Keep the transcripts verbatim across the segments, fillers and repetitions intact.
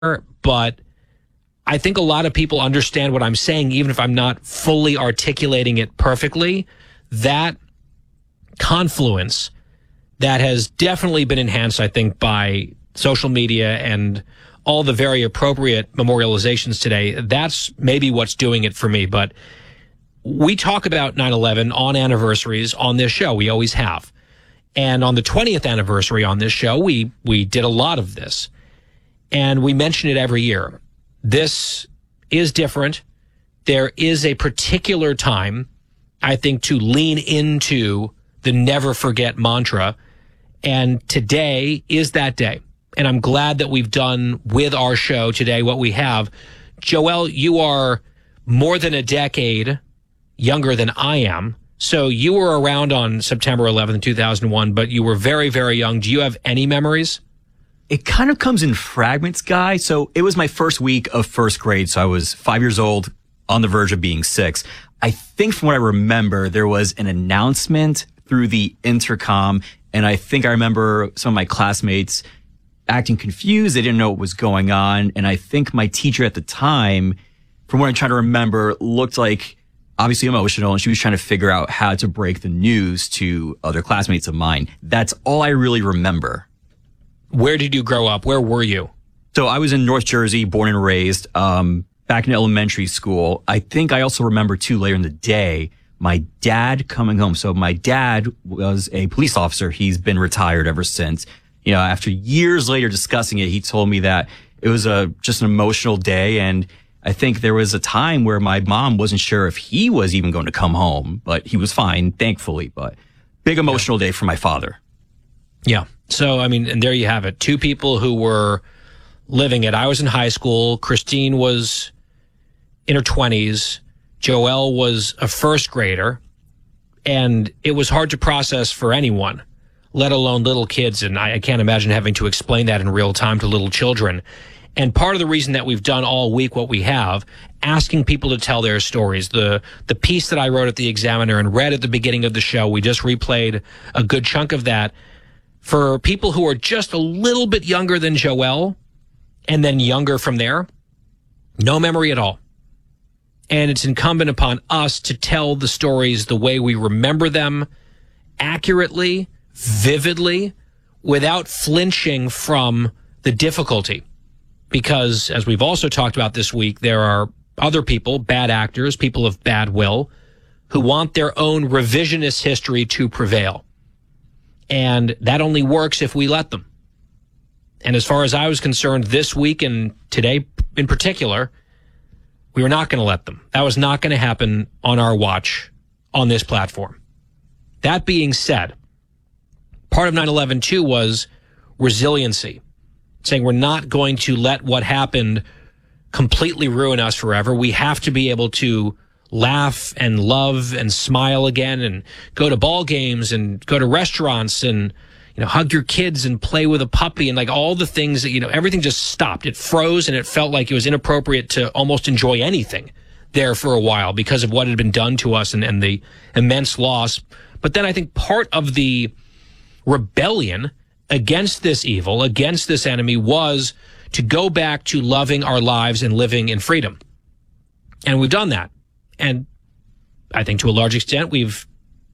but I think a lot of people understand what I'm saying, even if I'm not fully articulating it perfectly. That confluence that has definitely been enhanced, I think, by social media and all the very appropriate memorializations today, that's maybe what's doing it for me. But we talk about nine eleven on anniversaries on this show. We always have. And on the twentieth anniversary on this show, we we did a lot of this. And we mention it every year. This is different. There is a particular time, I think, to lean into the never forget mantra. And today is that day. And I'm glad that we've done with our show today what we have. Joelle, you are more than a decade younger than I am. So you were around on September eleventh, two thousand one, but you were very, very young. Do you have any memories? It kind of comes in fragments, Guy. So it was my first week of first grade. So I was five years old, on the verge of being six. I think from what I remember, there was an announcement through the intercom. And I think I remember some of my classmates acting confused. They didn't know what was going on. And I think my teacher at the time, from what I'm trying to remember, looked like obviously emotional. And she was trying to figure out how to break the news to other classmates of mine. That's all I really remember. Where did you grow up? Where were you? So I was in North Jersey, born and raised, um, back in elementary school. I think I also remember, too, later in the day, my dad coming home. So my dad was a police officer. He's been retired ever since. You know, after years later discussing it, he told me that it was a just an emotional day. And I think there was a time where my mom wasn't sure if he was even going to come home, but he was fine, thankfully. But big emotional yeah. day for my father. Yeah. So, I mean, and there you have it. Two people who were living it. I was in high school. Christine was in her twenties. Joelle was a first grader. And it was hard to process for anyone, let alone little kids. And I, I can't imagine having to explain that in real time to little children. And part of the reason that we've done all week what we have, asking people to tell their stories. The the piece that I wrote at the Examiner and read at the beginning of the show, we just replayed a good chunk of that. For people who are just a little bit younger than Joelle, and then younger from there, no memory at all. And it's incumbent upon us to tell the stories the way we remember them, accurately, vividly, without flinching from the difficulty. Because, as we've also talked about this week, there are other people, bad actors, people of bad will, who want their own revisionist history to prevail. And that only works if we let them. And as far as I was concerned, this week and today in particular, we were not going to let them. That was not going to happen on our watch on this platform. That being said, part of nine eleven too was resiliency, saying we're not going to let what happened completely ruin us forever. We have to be able to laugh and love and smile again and go to ball games and go to restaurants and, you know, hug your kids and play with a puppy and like all the things that, you know, everything just stopped. It froze and it felt like it was inappropriate to almost enjoy anything there for a while because of what had been done to us and, and the immense loss. But then I think part of the rebellion against this evil, against this enemy, was to go back to loving our lives and living in freedom. And we've done that. And I think to a large extent, we've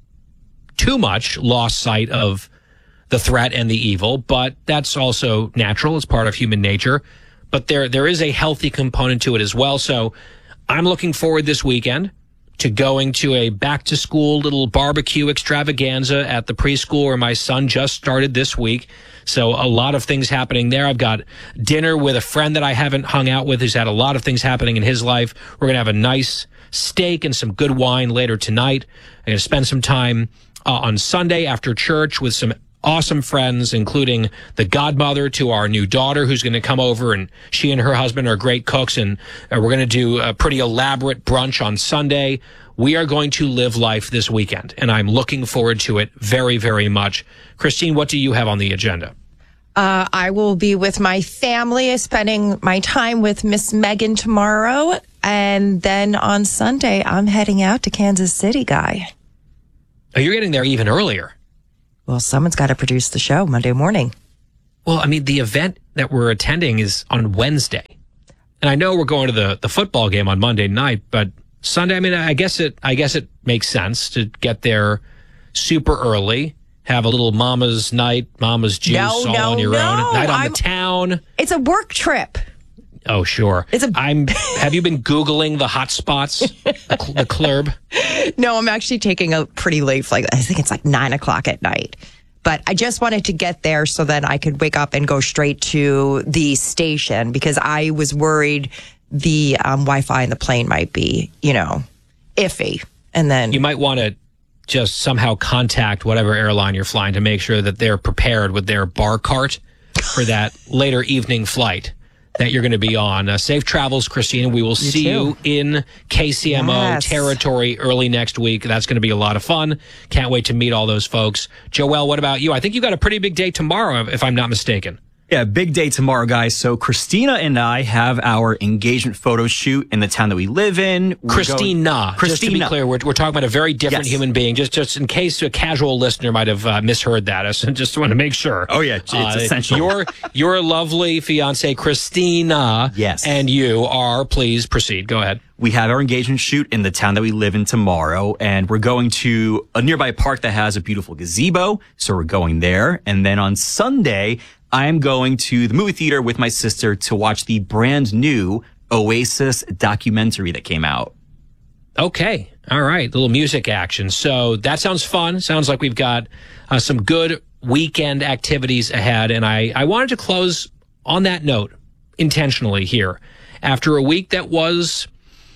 too much lost sight of the threat and the evil, but that's also natural. It's part of human nature. But there, there is a healthy component to it as well. So I'm looking forward this weekend to going to a back-to-school little barbecue extravaganza at the preschool where my son just started this week. So a lot of things happening there. I've got dinner with a friend that I haven't hung out with who's had a lot of things happening in his life. We're going to have a nice steak and some good wine later tonight. I'm going to spend some time uh, on Sunday after church with some awesome friends, including the godmother to our new daughter who's going to come over, and she and her husband are great cooks, and uh, we're going to do a pretty elaborate brunch on Sunday. We are going to live life this weekend, and I'm looking forward to it very, very much. Christine, what do you have on the agenda? Uh, I will be with my family, spending my time with Miss Megan tomorrow. And then on Sunday, I'm heading out to Kansas City, Guy. Oh, you're getting there even earlier. Well, someone's got to produce the show Monday morning. Well, I mean, the event that we're attending is on Wednesday. And I know we're going to the, the football game on Monday night, but Sunday, I mean, I guess it I guess it makes sense to get there super early, have a little mama's night, mama's juice No, all no, on your no. own, night on I'm- the town. It's a work trip. Oh, sure. It's a- I'm. Have you been Googling the hot spots, the, cl- the club? No, I'm actually taking a pretty late flight. I think it's like nine o'clock at night. But I just wanted to get there so that I could wake up and go straight to the station because I was worried the um, Wi-Fi in the plane might be, you know, iffy. And then You might want to just somehow contact whatever airline you're flying to make sure that they're prepared with their bar cart for that later evening flight that you're going to be on. Uh, safe travels, Christina. We will see too. you in K C M O Yes. territory early next week. That's going to be a lot of fun. Can't wait to meet all those folks. Joelle, what about you? I think you got a pretty big day tomorrow, if I'm not mistaken. Yeah, big day tomorrow, guys. So Christina and I have our engagement photo shoot in the town that we live in. We're Christina. Going, Just to be clear, we're, we're talking about a very different Yes. human being. Just just in case a casual listener might have uh, misheard that. I just want to make sure. Oh, yeah, it's Uh, essential. Your, your lovely fiance, Christina. Yes. And you are, please proceed. Go ahead. We have our engagement shoot in the town that we live in tomorrow, and we're going to a nearby park that has a beautiful gazebo. So we're going there. And then on Sunday, I'm going to the movie theater with my sister to watch the brand new Oasis documentary that came out. Okay. All right. Little music action. So that sounds fun. Sounds like we've got uh, some good weekend activities ahead. And I, I wanted to close on that note intentionally here after a week that was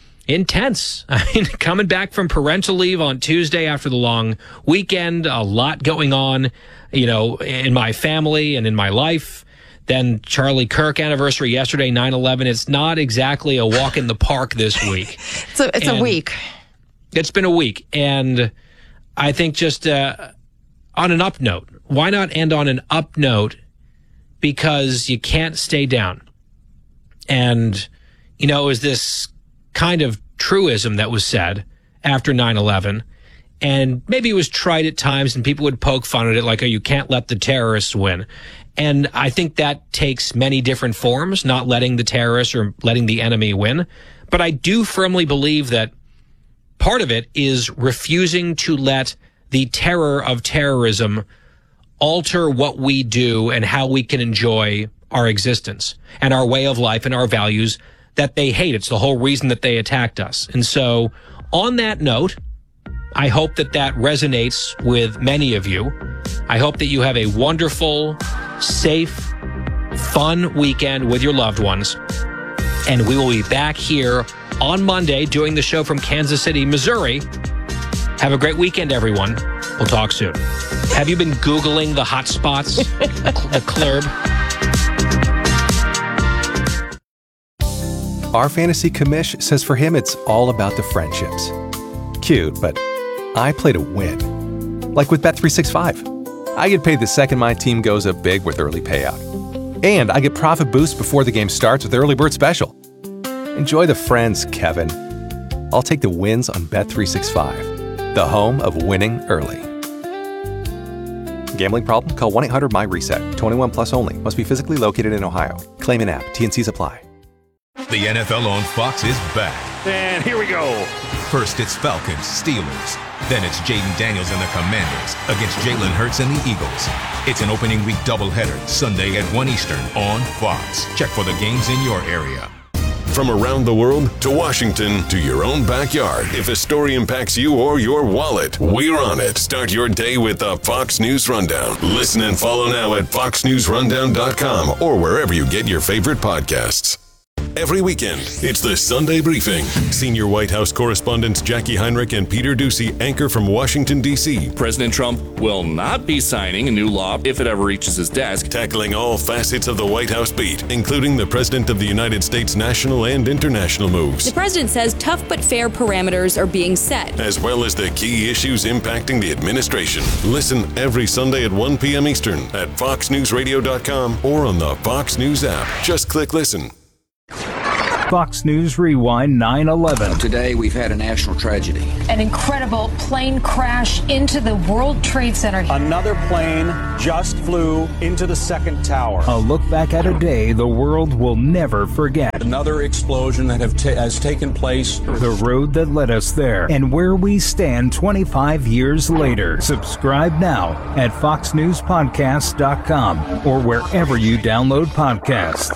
intense. I mean, coming back from parental leave on Tuesday after the long weekend, a lot going on, you know, in my family and in my life. Then Charlie Kirk anniversary yesterday, nine eleven. It's not exactly a walk in the park this week. it's a, it's And a week. It's been a week. And I think just uh, on an up note, why not end on an up note? Because you can't stay down. And, you know, it was this kind of truism that was said after nine eleven. And maybe it was tried at times and people would poke fun at it like, oh, you can't let the terrorists win. And I think that takes many different forms, not letting the terrorists or letting the enemy win. But I do firmly believe that part of it is refusing to let the terror of terrorism alter what we do and how we can enjoy our existence and our way of life and our values that they hate. It's the whole reason that they attacked us. And so on that note, I hope that that resonates with many of you. I hope that you have a wonderful, safe, fun weekend with your loved ones. And we will be back here on Monday doing the show from Kansas City, Missouri. Have a great weekend, everyone. We'll talk soon. Have you been Googling the hot spots, the club? Our fantasy commish says for him it's all about the friendships. Cute, but I play to win. Like with Bet three sixty-five. I get paid the second my team goes up big with early payout. And I get profit boost before the game starts with Early Bird Special. Enjoy the friends, Kevin. I'll take the wins on Bet three sixty-five, the home of winning early. Gambling problem? Call one eight hundred my reset. twenty-one plus only. Must be physically located in Ohio. Claim in app. T N Cs apply. The N F L on Fox is back. And here we go. First, it's Falcons, Steelers. Then it's Jaden Daniels and the Commanders against Jalen Hurts and the Eagles. It's an opening week doubleheader, Sunday at one Eastern on Fox. Check for the games in your area. From around the world to Washington to your own backyard. If a story impacts you or your wallet, we're on it. Start your day with the Fox News Rundown. Listen and follow now at fox news rundown dot com or wherever you get your favorite podcasts. Every weekend, it's the Sunday Briefing. Senior White House correspondents Jackie Heinrich and Peter Doocy anchor from Washington, D C President Trump will not be signing a new law if it ever reaches his desk. Tackling all facets of the White House beat, including the President of the United States' national and international moves. The president says tough but fair parameters are being set, As well as the key issues impacting the administration. Listen every Sunday at one p.m. Eastern at fox news radio dot com or on the Fox News app. Just click listen. Fox News Rewind nine eleven. Today, we've had a national tragedy. An incredible plane crash into the World Trade Center. Another plane just flew into the second tower. A look back at a day the world will never forget. Another explosion that have ta- has taken place. The road that led us there, and where we stand twenty-five years later. Subscribe now at fox news podcast dot com or wherever you download podcasts.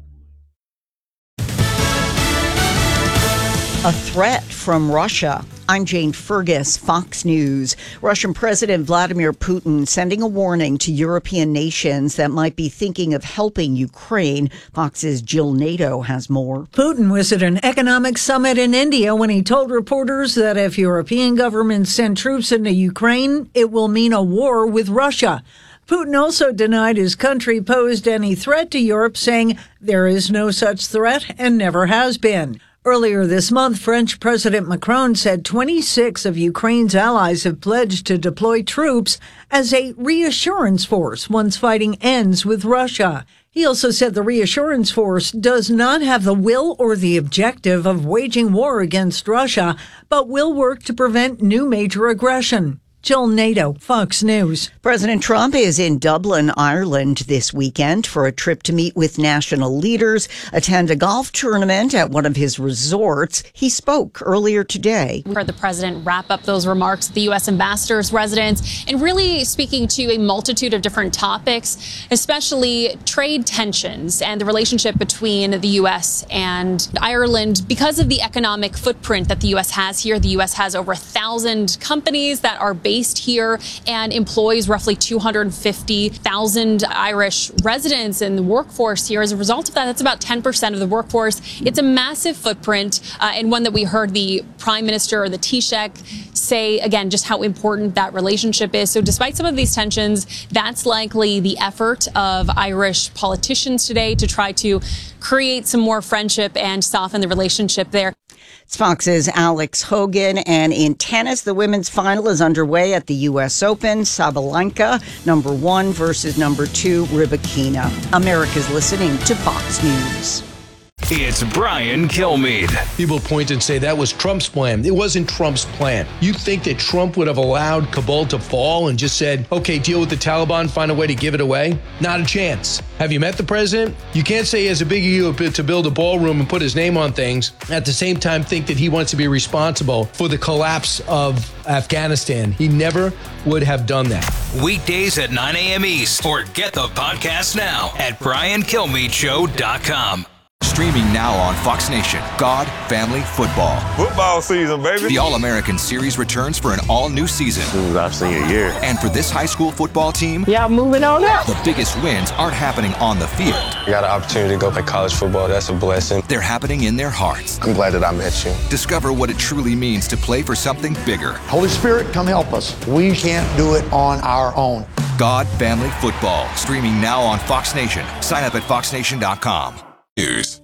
A threat from Russia. I'm Jane Fergus, Fox News. Russian President Vladimir Putin sending a warning to European nations that might be thinking of helping Ukraine. Fox's Jill Nato has more. Putin was at an economic summit in India when he told reporters that if European governments send troops into Ukraine, it will mean a war with Russia. Putin also denied his country posed any threat to Europe, saying there is no such threat and never has been. Earlier this month, French President Macron said twenty-six of Ukraine's allies have pledged to deploy troops as a reassurance force once fighting ends with Russia. He also said the reassurance force does not have the will or the objective of waging war against Russia, but will work to prevent new major aggression. Jill Nato, Fox News. President Trump is in Dublin, Ireland this weekend for a trip to meet with national leaders, attend a golf tournament at one of his resorts. He spoke earlier today. We heard the president wrap up those remarks at the U S ambassador's residence and really speaking to a multitude of different topics, especially trade tensions and the relationship between the U S and Ireland. Because of the economic footprint that the U S has here, the U S has over a thousand companies that are based based here and employs roughly two hundred fifty thousand Irish residents in the workforce here. As a result of that, that's about ten percent of the workforce. It's a massive footprint uh, and one that we heard the Prime Minister, the Taoiseach, say, again, just how important that relationship is. So despite some of these tensions, that's likely the effort of Irish politicians today to try to create some more friendship and soften the relationship there. It's Fox's Alex Hogan, and in tennis, the women's final is underway at the U S Open. Sabalenka, number one versus number two, Rybakina. America's listening to Fox News. It's Brian Kilmeade. People point and say that was Trump's plan. It wasn't Trump's plan. You think that Trump would have allowed Kabul to fall and just said, okay, deal with the Taliban, find a way to give it away? Not a chance. Have you met the president? You can't say he has a big ego to build a ballroom and put his name on things. At the same time, think that he wants to be responsible for the collapse of Afghanistan. He never would have done that. Weekdays at nine a.m. East, or get the podcast now at brian kilmeade show dot com. Streaming now on Fox Nation, God, Family, Football. Football season, baby. The All-American Series returns for an all-new season. This is our senior year. And for this high school football team, yeah, moving on up. The biggest wins aren't happening on the field. I got an opportunity to go play college football. That's a blessing. They're happening in their hearts. I'm glad that I met you. Discover what it truly means to play for something bigger. Holy Spirit, come help us. We can't do it on our own. God, Family, Football. Streaming now on Fox Nation. Sign up at fox nation dot com. News.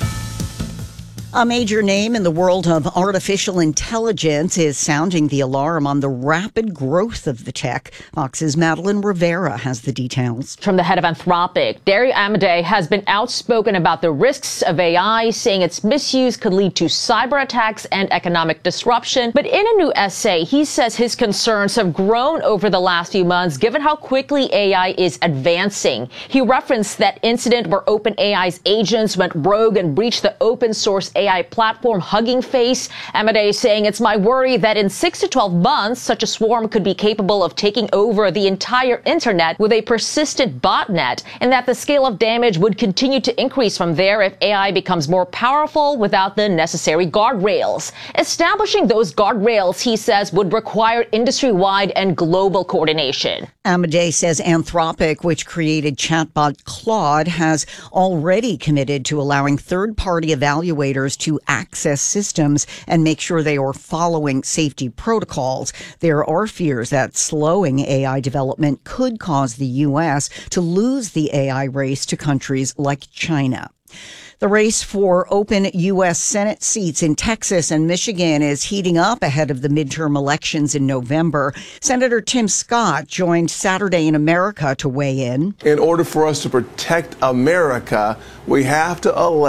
A major name in the world of artificial intelligence is sounding the alarm on the rapid growth of the tech. Fox's Madeline Rivera has the details. From the head of Anthropic, Derek Amadei has been outspoken about the risks of A I, saying its misuse could lead to cyber attacks and economic disruption. But in a new essay, he says his concerns have grown over the last few months, given how quickly A I is advancing. He referenced that incident where OpenAI's agents went rogue and breached the open source A I platform Hugging Face. Amadei saying, it's my worry that in six to twelve months, such a swarm could be capable of taking over the entire internet with a persistent botnet, and that the scale of damage would continue to increase from there if A I becomes more powerful without the necessary guardrails. Establishing those guardrails, he says, would require industry-wide and global coordination. Amadei says Anthropic, which created chatbot Claude, has already committed to allowing third-party evaluators to access systems and make sure they are following safety protocols. There are fears that slowing A I development could cause the U S to lose the A I race to countries like China. The race for open U S Senate seats in Texas and Michigan is heating up ahead of the midterm elections in November. Senator Tim Scott joined Saturday in America to weigh in. In order for us to protect America, we have to elect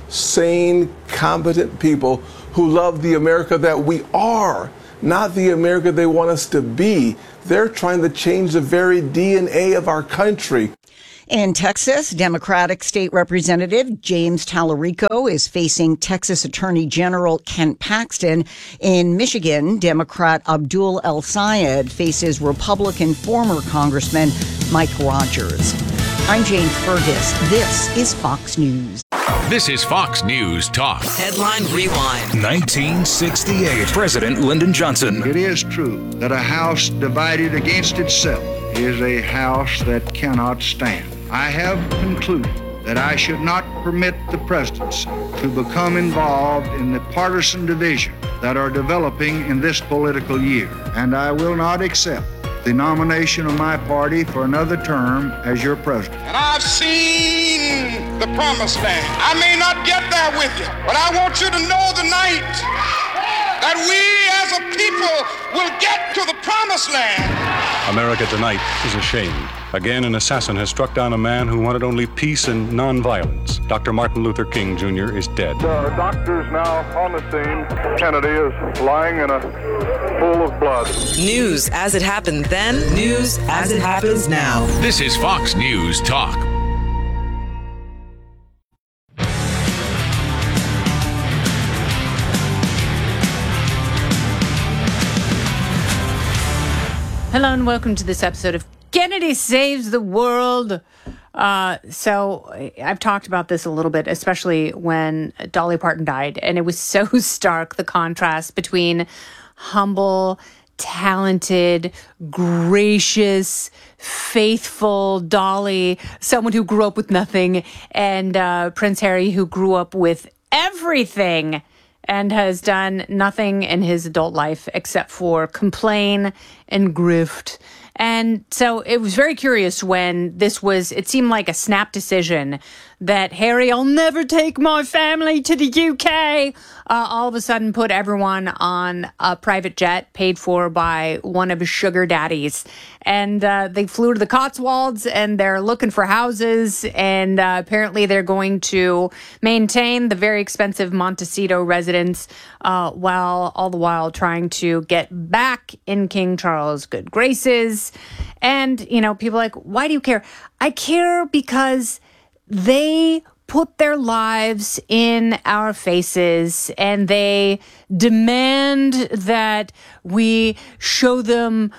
sane, competent people who love the America that we are, not the America they want us to be. They're trying to change the very D N A of our country. In Texas, Democratic State Representative James Tallarico is facing Texas Attorney General Kent Paxton. In Michigan, Democrat Abdul El Sayed faces Republican former Congressman Mike Rogers. I'm Jane Fergus. This is Fox News. This is Fox News Talk. Headline Rewind. nineteen sixty-eight. President Lyndon Johnson. It is true that a house divided against itself is a house that cannot stand. I have concluded that I should not permit the presidency to become involved in the partisan division that are developing in this political year, and I will not accept the nomination of my party for another term as your president. And I've seen the promised land. I may not get there with you, but I want you to know tonight that we as a people will get to the promised land. America tonight is ashamed. Again, an assassin has struck down a man who wanted only peace and nonviolence. Doctor Martin Luther King Junior is dead. The doctor's now on the scene. Kennedy is lying in a pool of blood. News as it happened then, news as it happens now. This is Fox News Talk. Hello and welcome to this episode of Kennedy Saves the World. Uh, so I've talked about this a little bit, especially when Dolly Parton died. And it was so stark, the contrast between humble, talented, gracious, faithful Dolly, someone who grew up with nothing, and uh, Prince Harry, who grew up with everything and has done nothing in his adult life except for complain and grift. And so it was very curious when this was, it seemed like a snap decision that Harry, I'll never take my family to the U K, uh, all of a sudden put everyone on a private jet paid for by one of his sugar daddies. And uh, they flew to the Cotswolds and they're looking for houses. And uh, apparently they're going to maintain the very expensive Montecito residence uh, while all the while trying to get back in King Charles' good graces. And, you know, people are like, why do you care? I care because they put their lives in our faces and they demand that we show them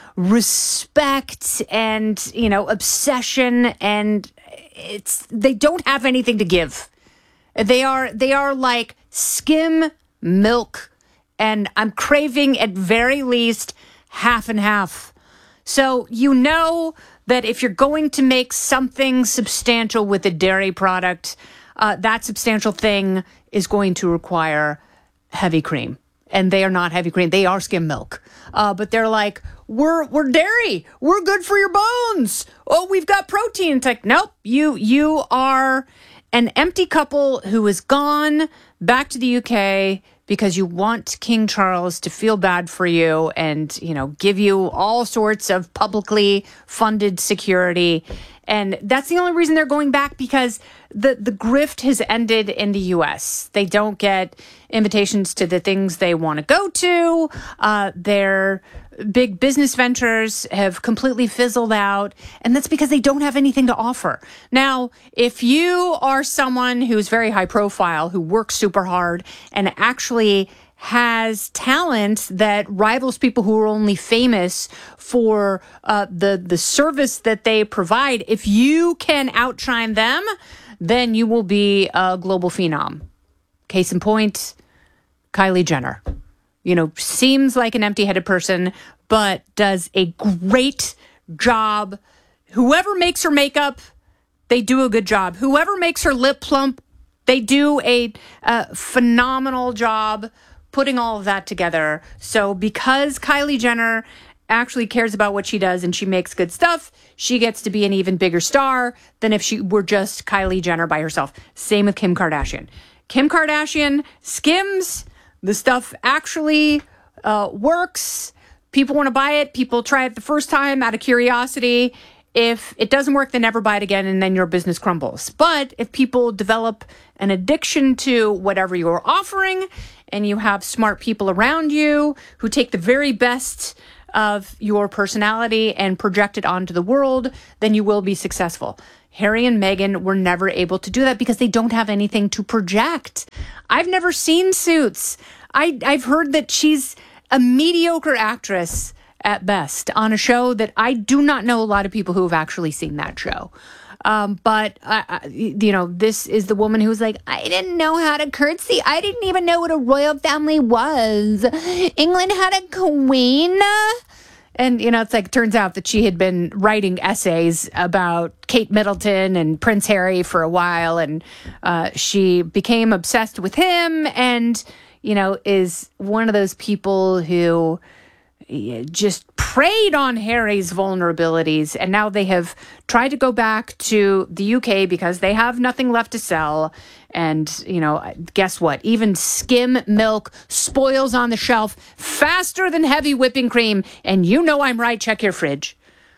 respect and, you know, obsession, and it's, they don't have anything to give. They are, they are like skim milk, and I'm craving at very least half and half. So, you know that if you're going to make something substantial with a dairy product, uh, that substantial thing is going to require heavy cream. And they are not heavy cream. They are skim milk. Uh, but they're like, we're we're dairy. We're good for your bones. Oh, we've got protein. It's like, nope, you you are an empty couple who is gone back to the U K because you want King Charles to feel bad for you and, you know, give you all sorts of publicly funded security. And that's the only reason they're going back, because the, the grift has ended in the U S. They don't get invitations to the things they want to go to. Uh, their big business ventures have completely fizzled out. And that's because they don't have anything to offer. Now, if you are someone who's very high profile, who works super hard and actually has talent that rivals people who are only famous for uh, the the service that they provide, if you can outshine them, then you will be a global phenom. Case in point, Kylie Jenner. You know, seems like an empty-headed person, but does a great job. Whoever makes her makeup, they do a good job. Whoever makes her lip plump, they do a, a phenomenal job putting all of that together. So because Kylie Jenner actually cares about what she does and she makes good stuff, she gets to be an even bigger star than if she were just Kylie Jenner by herself. Same with Kim Kardashian. Kim Kardashian skims. The stuff actually uh, works. People want to buy it. People try it the first time out of curiosity. If it doesn't work, then never buy it again, and then your business crumbles. But if people develop an addiction to whatever you're offering, and you have smart people around you who take the very best of your personality and project it onto the world, then you will be successful. Harry and Meghan were never able to do that because they don't have anything to project. I've never seen Suits. I, I've heard that she's a mediocre actress at best on a show that I do not know a lot of people who have actually seen that show. Um, but, uh, you know, this is the woman who's like, I didn't know how to curtsy. I didn't even know what a royal family was. England had a queen. And, you know, it's like, turns out that she had been writing essays about Kate Middleton and Prince Harry for a while. And uh, she became obsessed with him and, you know, is one of those people who just preyed on Harry's vulnerabilities. And now they have tried to go back to the U K because they have nothing left to sell. And, you know, guess what? Even skim milk spoils on the shelf faster than heavy whipping cream. And you know I'm right. Check your fridge.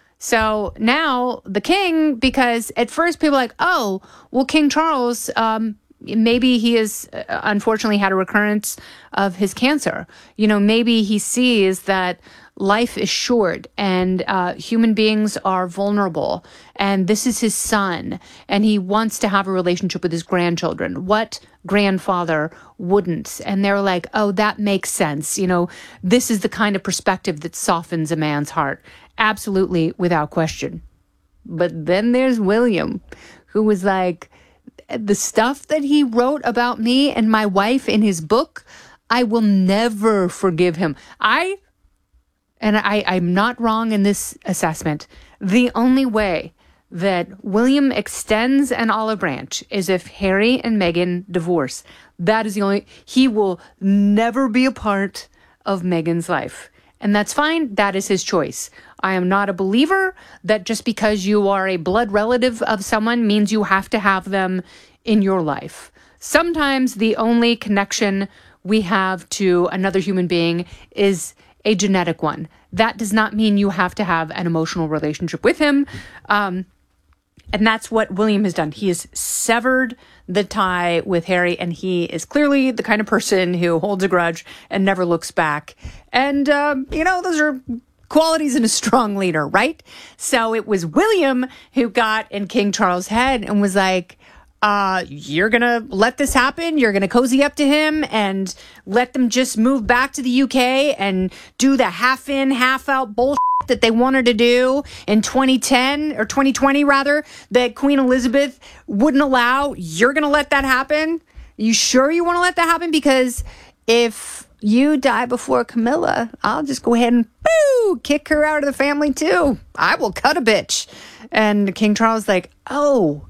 So now the king, because at first people are like, oh, well, King Charles, um, maybe he has uh, unfortunately had a recurrence of his cancer. You know, maybe he sees that life is short and uh, human beings are vulnerable. And this is his son. And he wants to have a relationship with his grandchildren. What grandfather wouldn't? And they're like, oh, that makes sense. You know, this is the kind of perspective that softens a man's heart. Absolutely, without question. But then there's William, who was like, the stuff that he wrote about me and my wife in his book, I will never forgive him. I, and I, I'm not wrong in this assessment, the only way that William extends an olive branch is if Harry and Meghan divorce. That is the only, he will never be a part of Meghan's life. And that's fine. That is his choice. I am not a believer that just because you are a blood relative of someone means you have to have them in your life. Sometimes the only connection we have to another human being is a genetic one. That does not mean you have to have an emotional relationship with him. Um, and that's what William has done. He has severed the tie with Harry, and he is clearly the kind of person who holds a grudge and never looks back. And, um, you know, those are qualities in a strong leader, right? So it was William who got in King Charles' head and was like, uh, you're going to let this happen? You're going to cozy up to him and let them just move back to the U K and do the half in, half out bullshit that they wanted to do in twenty ten or twenty twenty rather, that Queen Elizabeth wouldn't allow? You're going to let that happen? You sure you want to let that happen? Because if you die before Camilla, I'll just go ahead and boo, kick her out of the family too. I will cut a bitch. And King Charles is like, oh,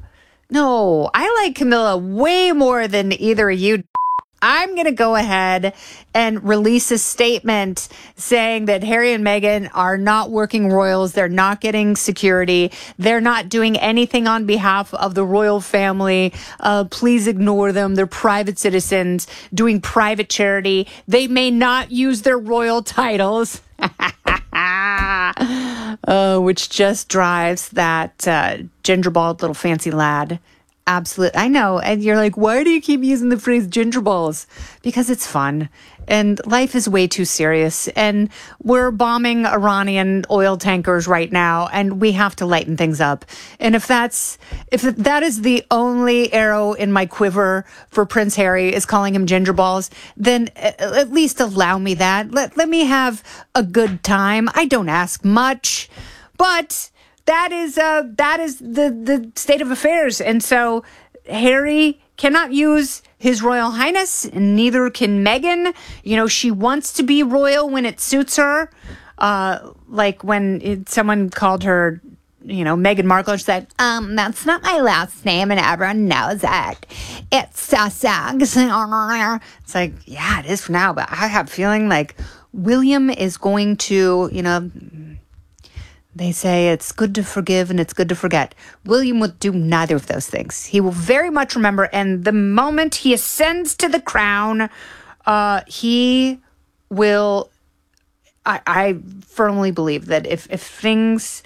no, I like Camilla way more than either of you. I'm going to go ahead and release a statement saying that Harry and Meghan are not working royals. They're not getting security. They're not doing anything on behalf of the royal family. Uh, please ignore them. They're private citizens doing private charity. They may not use their royal titles. uh, which just drives that uh, gingerball little fancy lad. Absolutely. I know. And you're like, why do you keep using the phrase gingerballs? Because it's fun. And life is way too serious. And we're bombing Iranian oil tankers right now. And we have to lighten things up. And if that's, if that is the only arrow in my quiver for Prince Harry is calling him gingerballs, then at least allow me that. Let, let me have a good time. I don't ask much, but that is uh, that is the, the state of affairs. And so Harry cannot use His Royal Highness, and neither can Meghan. You know, she wants to be royal when it suits her. Uh, like when it, someone called her, you know, Meghan Markle, she said, um, that's not my last name, and everyone knows it. It's Sussex. It's like, yeah, it is for now, but I have a feeling like William is going to, you know, they say it's good to forgive and it's good to forget. William will do neither of those things. He will very much remember, and the moment he ascends to the crown, uh, he will, I, I firmly believe that if, if things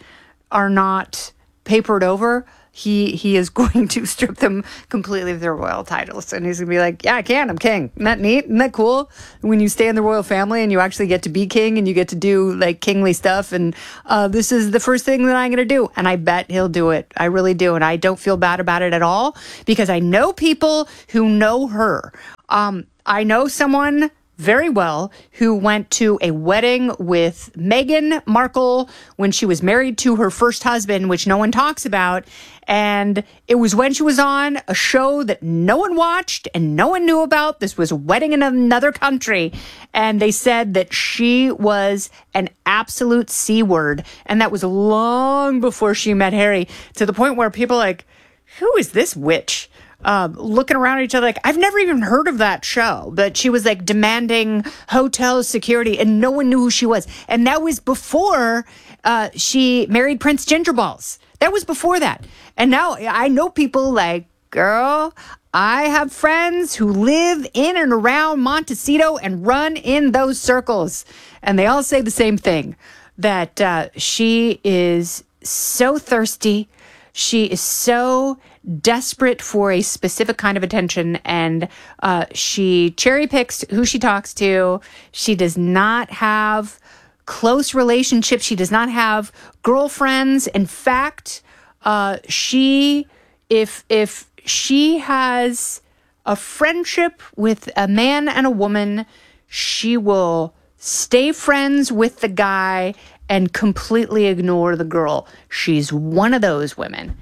are not papered over, he he is going to strip them completely of their royal titles. And he's going to be like, yeah, I can. I'm king. Isn't that neat? Isn't that cool? When you stay in the royal family and you actually get to be king and you get to do like kingly stuff. And uh, this is the first thing that I'm going to do. And I bet he'll do it. I really do. And I don't feel bad about it at all because I know people who know her. Um, I know someone very well who went to a wedding with Meghan Markle when she was married to her first husband, which no one talks about. And it was when she was on a show that no one watched and no one knew about. This was a wedding in another country. And they said that she was an absolute C word. And that was long before she met Harry, to the point where people are like, who is this witch? Uh, looking around at each other like, I've never even heard of that show. But she was like demanding hotel security and no one knew who she was. And that was before uh, she married Prince Gingerballs. That was before that. And now I know people like, girl, I have friends who live in and around Montecito and run in those circles. And they all say the same thing, that uh, she is so thirsty. She is so desperate for a specific kind of attention, and uh, she cherry picks who she talks to. She does not have close relationships. She does not have girlfriends. In fact, uh, she, if if she has a friendship with a man and a woman, she will stay friends with the guy and completely ignore the girl. She's one of those women.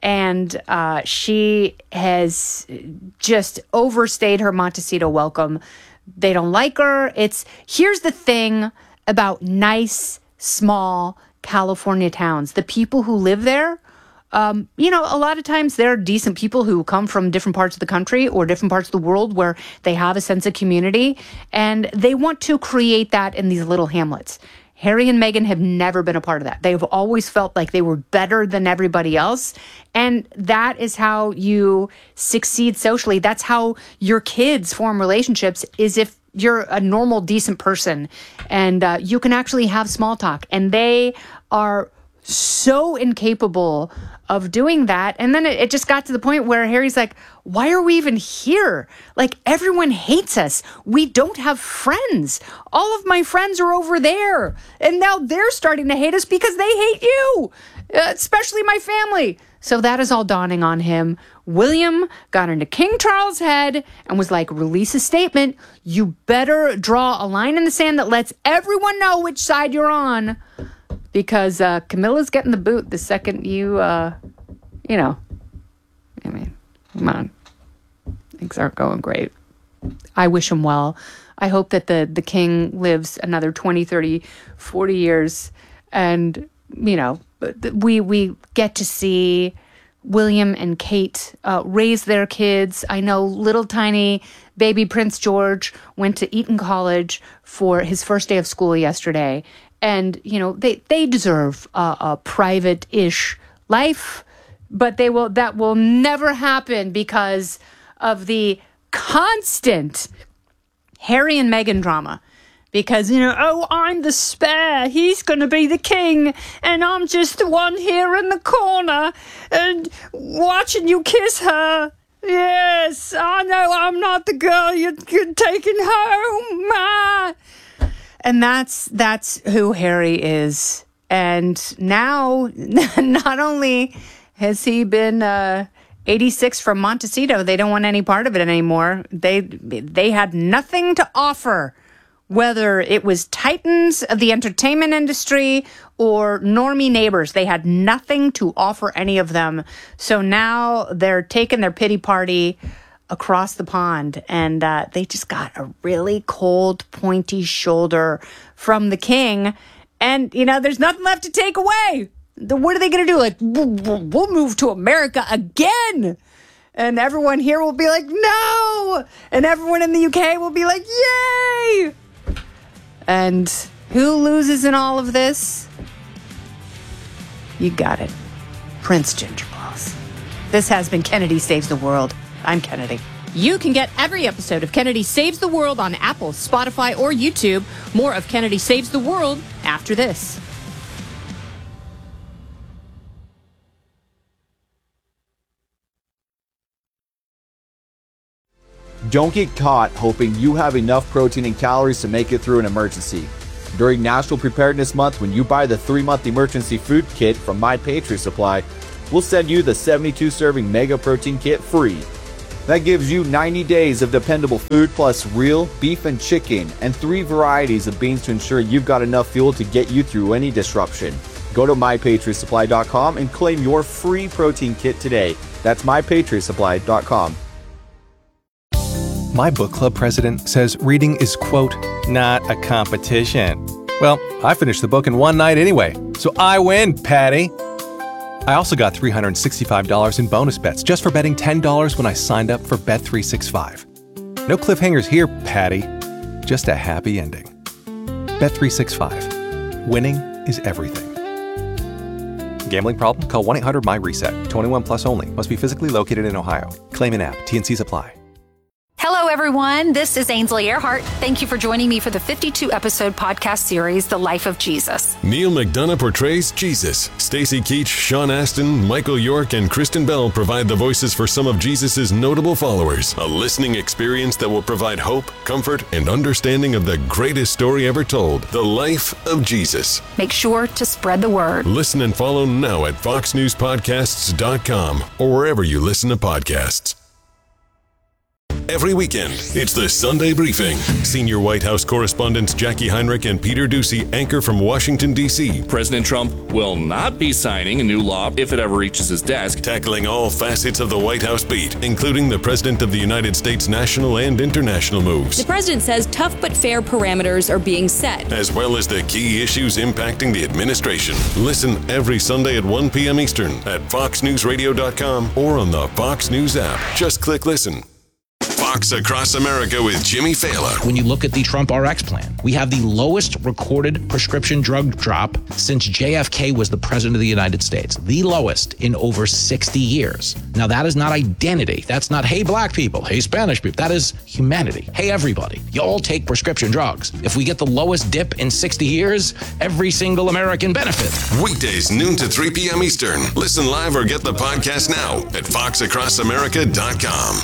And uh, she has just overstayed her Montecito welcome. They don't like her. It's here's the thing about nice, small California towns. The people who live there, um, you know, a lot of times they're decent people who come from different parts of the country or different parts of the world where they have a sense of community. And they want to create that in these little hamlets. Harry and Meghan have never been a part of that. They've always felt like they were better than everybody else. And that is how you succeed socially. That's how your kids form relationships, is if you're a normal, decent person and uh, you can actually have small talk. And they are so incapable of doing that. And then it, it just got to the point where Harry's like, why are we even here? Like, everyone hates us. We don't have friends. All of my friends are over there. And now they're starting to hate us because they hate you, uh, especially my family. So that is all dawning on him. William got into King Charles' head and was like, release a statement. You better draw a line in the sand that lets everyone know which side you're on. Because uh, Camilla's getting the boot the second you, uh, you know, I mean, come on. Things aren't going great. I wish him well. I hope that the, the king lives another twenty, thirty, forty years. And, you know, we, we get to see William and Kate uh, raise their kids. I know little tiny baby Prince George went to Eton College for his first day of school yesterday. And, you know, they, they deserve a, a private-ish life, but they will that will never happen because of the constant Harry and Meghan drama. Because, you know, oh, I'm the spare. He's going to be the king. And I'm just the one here in the corner and watching you kiss her. Yes, I know I'm not the girl you're, you're taking home. Ah. And that's that's who Harry is. And now, not only has he been uh, eighty-six from Montecito, they don't want any part of it anymore. They they had nothing to offer, whether it was titans of the entertainment industry or normie neighbors. They had nothing to offer any of them. So now they're taking their pity party across the pond, and uh, they just got a really cold, pointy shoulder from the king. And, you know, there's nothing left to take away. The, what are they going to do? Like, we'll move to America again. And everyone here will be like, no. And everyone in the U K will be like, yay. And who loses in all of this? You got it. Prince Gingerballs. This has been Kennedy Saves the World. I'm Kennedy. You can get every episode of Kennedy Saves the World on Apple, Spotify, or YouTube. More of Kennedy Saves the World after this. Don't get caught hoping you have enough protein and calories to make it through an emergency. During National Preparedness Month, when you buy the three-month emergency food kit from My Patriot Supply, we'll send you the seventy-two serving Mega Protein Kit free. That gives you ninety days of dependable food plus real beef and chicken and three varieties of beans to ensure you've got enough fuel to get you through any disruption. Go to my patriot supply dot com and claim your free protein kit today. That's my patriot supply dot com. My book club president says reading is, quote, not a competition. Well, I finished the book in one night anyway, so I win, Patty. I also got three hundred sixty-five dollars in bonus bets just for betting ten dollars when I signed up for Bet three sixty-five. No cliffhangers here, Patty. Just a happy ending. Bet three sixty-five. Winning is everything. Gambling problem? Call one eight hundred M Y RESET. twenty-one plus only. Must be physically located in Ohio. Claim an app. T and Cs apply. Hello, everyone. This is Ainsley Earhart. Thank you for joining me for the fifty-two episode podcast series, The Life of Jesus. Neil McDonough portrays Jesus. Stacey Keach, Sean Astin, Michael York, and Kristen Bell provide the voices for some of Jesus' notable followers. A listening experience that will provide hope, comfort, and understanding of the greatest story ever told, The Life of Jesus. Make sure to spread the word. Listen and follow now at fox news podcasts dot com or wherever you listen to podcasts. Every weekend, it's the Sunday Briefing. Senior White House correspondents Jackie Heinrich and Peter Doocy anchor from Washington, D C President Trump will not be signing a new law if it ever reaches his desk. Tackling all facets of the White House beat, including the President of the United States national and international moves. The president says tough but fair parameters are being set, as well as the key issues impacting the administration. Listen every Sunday at one p.m. Eastern at fox news radio dot com or on the Fox News app. Just click listen. Fox Across America with Jimmy Fallon. When you look at the Trump R X plan, we have the lowest recorded prescription drug drop since J F K was the president of the United States. The lowest in over sixty years. Now, that is not identity. That's not, hey, black people, hey, Spanish people. That is humanity. Hey, everybody, you all take prescription drugs. If we get the lowest dip in sixty years, every single American benefits. Weekdays, noon to three p.m. Eastern. Listen live or get the podcast now at fox across america dot com.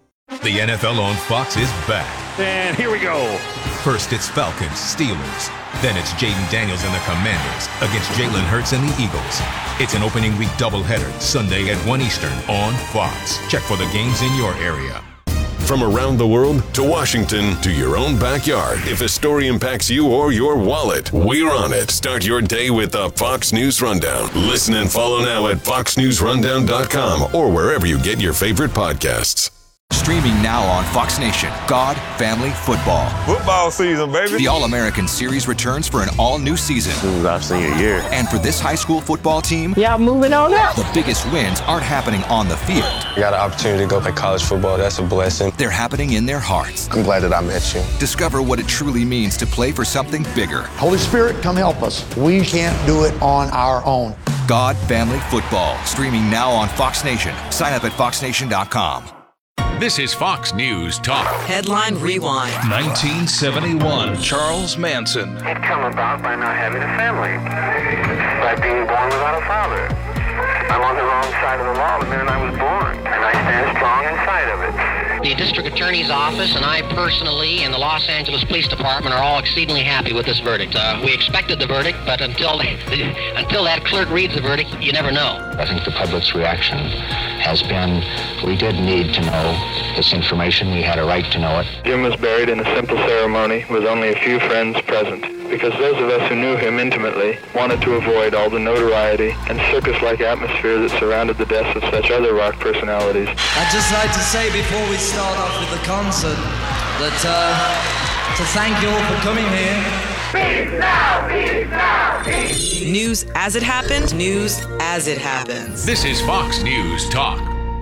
The N F L on Fox is back. And here we go. First, it's Falcons, Steelers. Then it's Jaden Daniels and the Commanders against Jalen Hurts and the Eagles. It's an opening week doubleheader, Sunday at one Eastern on Fox. Check for the games in your area. From around the world to Washington to your own backyard, if a story impacts you or your wallet, we're on it. Start your day with the Fox News Rundown. Listen and follow now at fox news rundown dot com or wherever you get your favorite podcasts. Streaming now on Fox Nation. God, Family, Football. Football season, baby. The All-American Series returns for an all-new season. This is our senior year. And for this high school football team, yeah, moving on up. The biggest wins aren't happening on the field. I got an opportunity to go play college football. That's a blessing. They're happening in their hearts. I'm glad that I met you. Discover what it truly means to play for something bigger. Holy Spirit, come help us. We can't do it on our own. God, Family, Football. Streaming now on Fox Nation. Sign up at fox nation dot com. This is Fox News Talk. Headline Rewind. nineteen seventy-one. Charles Manson. It come about by not having a family, by being born without a father. I'm on the wrong side of the law the minute I was born, and I stand strong inside of it. The district attorney's office and I personally and the Los Angeles Police Department are all exceedingly happy with this verdict. Uh, we expected the verdict, but until until that clerk reads the verdict, you never know. I think the public's reaction has been, we did need to know this information. We had a right to know it. Jim was buried in a simple ceremony with only a few friends present, because those of us who knew him intimately wanted to avoid all the notoriety and circus-like atmosphere that surrounded the deaths of such other rock personalities. I'd just like to say before we start off with the concert that uh, to thank you all for coming here. Peace now, peace now, peace. News as it happened, news as it happens. This is Fox News Talk.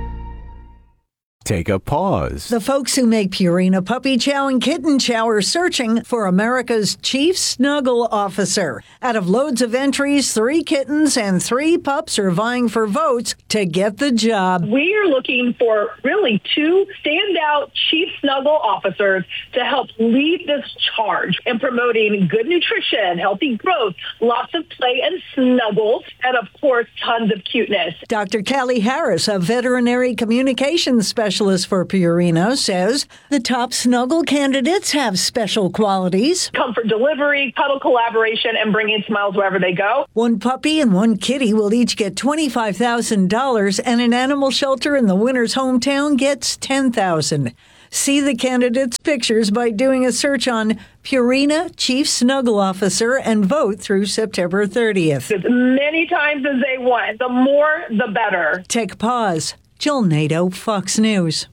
Take a pause. The folks who make Purina Puppy Chow and Kitten Chow are searching for America's chief snuggle officer. Out of loads of entries, three kittens and three pups are vying for votes to get the job. We are looking for really two standout chief snuggle officers to help lead this charge in promoting good nutrition, healthy growth, lots of play and snuggles, and of course, tons of cuteness. Doctor Callie Harris, a veterinary communications specialist specialist for Purina, says the top snuggle candidates have special qualities. Comfort delivery, cuddle collaboration, and bringing smiles wherever they go. One puppy and one kitty will each get twenty-five thousand dollars, and an animal shelter in the winner's hometown gets ten thousand dollars. See the candidates' pictures by doing a search on Purina Chief Snuggle Officer and vote through September thirtieth. As many times as they want, the more, the better. Take pause. Jill Nato, Fox News.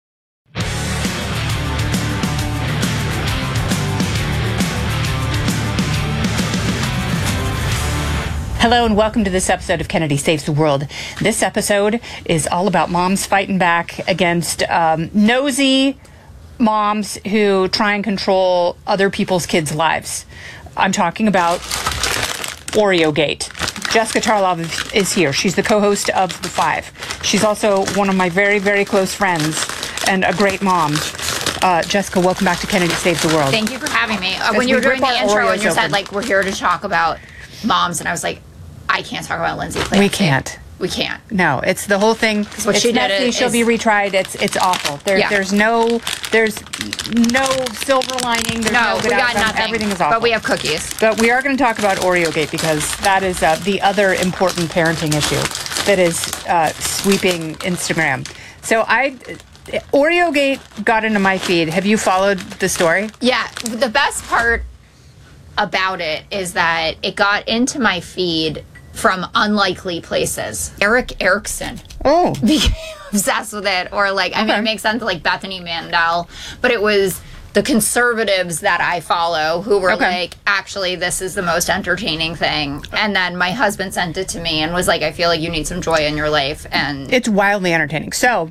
Hello and welcome to this episode of Kennedy Saves the World. This episode is all about moms fighting back against um, nosy moms who try and control other people's kids' lives. I'm talking about OreoGate. Jessica Tarlov is here. She's the co-host of The Five. She's also one of my very, very close friends and a great mom. Uh, Jessica, welcome back to Kennedy Saves the World. Thank you for having me. Uh, when you were doing the intro and you said, like, we're here to talk about moms, and I was like, I can't talk about Lindsay Clancy. We can't. We can't. No, it's the whole thing. What it's she did messy, is, she'll be retried. It's it's awful. There, Yeah. There's no there's no silver lining. There's no, No, good we got outcome. nothing. Everything is awful. But we have cookies. But we are going to talk about OreoGate because that is uh, the other important parenting issue that is uh, sweeping Instagram. So I, OreoGate got into my feed. Have you followed the story? Yeah. The best part about it is that it got into my feed from unlikely places. Eric Erickson. Oh. Became obsessed with it. Or like, I mean, it makes sense, like Bethany Mandel. But it was the conservatives that I follow who were Okay. like, actually, this is the most entertaining thing. And then my husband sent it to me and was like, I feel like you need some joy in your life. And It's wildly entertaining. So,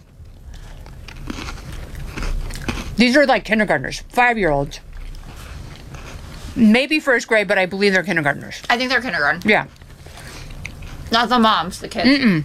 these are like kindergartners, five-year-olds. Maybe first grade, but I believe they're kindergartners. I think they're kindergarten. Yeah. Not the moms, the kids. Mm-mm.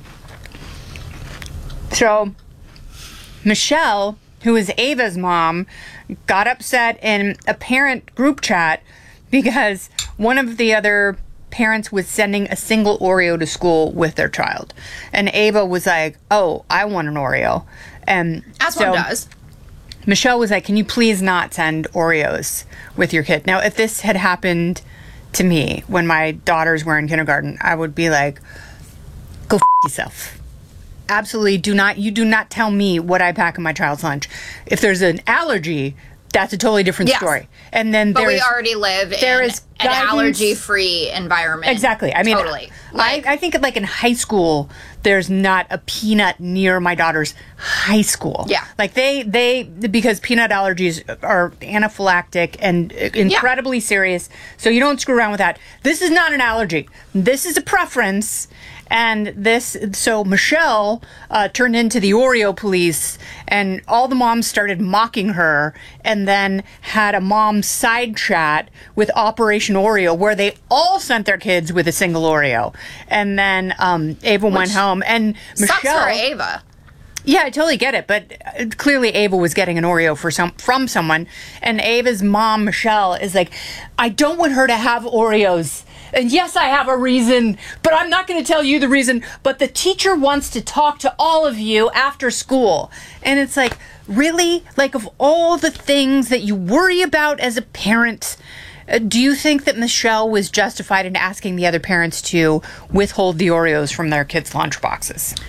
So, Michelle, who is Ava's mom, got upset in a parent group chat because one of the other parents was sending a single Oreo to school with their child. And Ava was like, oh, I want an Oreo. And As so one does. Michelle was like, can you please not send Oreos with your kid? Now, if this had happened to me when my daughters were in kindergarten, I would be like, go f*** yourself. Absolutely do not, you do not tell me what I pack in my child's lunch. If there's an allergy, that's a totally different Yes. story. And then But there we is, already live there in is an guidance- allergy-free environment. Exactly. I mean, totally. I, I think like in high school, there's not a peanut near my daughter's high school. Yeah. Like they, they, because peanut allergies are anaphylactic and incredibly serious. So you don't screw around with that. This is not an allergy. This is a preference. And this, so Michelle uh, turned into the Oreo police, and all the moms started mocking her, and then had a mom side chat with Operation Oreo, where they all sent their kids with a single Oreo. And then um, Ava Which went home, and Sucks Michelle. for Ava. Yeah, I totally get it, but uh, clearly Ava was getting an Oreo for some from someone, and Ava's mom Michelle is like, I don't want her to have Oreos. And yes, I have a reason, but I'm not going to tell you the reason. But the teacher wants to talk to all of you after school. And it's like, really? Like, of all the things that you worry about as a parent, uh, do you think that Michelle was justified in asking the other parents to withhold the Oreos from their kids' lunchboxes?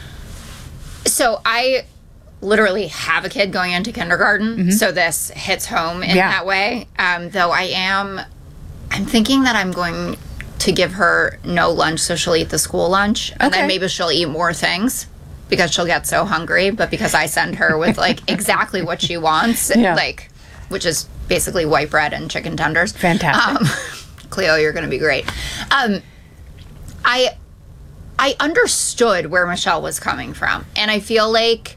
So I literally have a kid going into kindergarten, Mm-hmm. so this hits home in Yeah. that way. Um, though I am, I'm thinking that I'm going to give her no lunch, so she'll eat the school lunch, and Okay. then maybe she'll eat more things because she'll get so hungry. But because I send her with like exactly what she wants, Yeah. like which is basically white bread and chicken tenders. Fantastic. Um, Cleo, you're going to be great. Um, I I understood where Michelle was coming from, and I feel like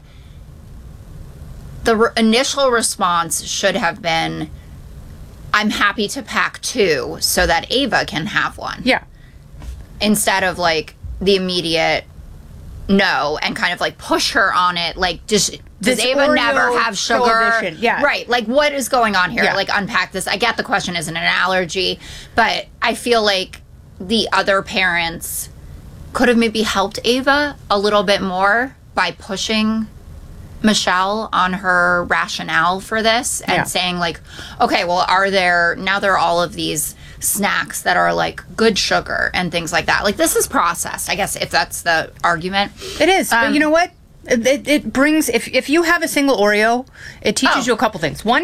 the re- initial response should have been, I'm happy to pack two so that Ava can have one. Yeah. Instead of like the immediate no and kind of like push her on it. Like, does, does This Ava Oreo never have sugar? prohibition, yeah. Right. Like, what is going on here? Yeah. Like, unpack this. I get the question isn't an allergy, but I feel like the other parents could have maybe helped Ava a little bit more by pushing Michelle on her rationale for this and Yeah. saying like, okay, well, are there, now there are all of these snacks that are like good sugar and things like that. Like this is processed, I guess, if that's the argument. It is. Um, but you know what? It, it brings, if, if you have a single Oreo, it teaches Oh. you a couple things. One,